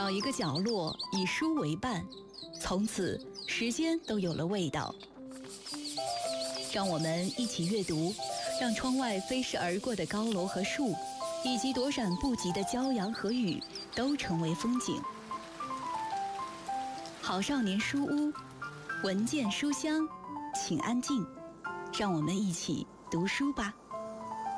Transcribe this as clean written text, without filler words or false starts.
找一个角落，以书为伴，从此时间都有了味道。让我们一起阅读，让窗外飞逝而过的高楼和树，以及躲闪不及的骄阳和雨，都成为风景。好少年书屋，文件书香，请安静，让我们一起读书吧。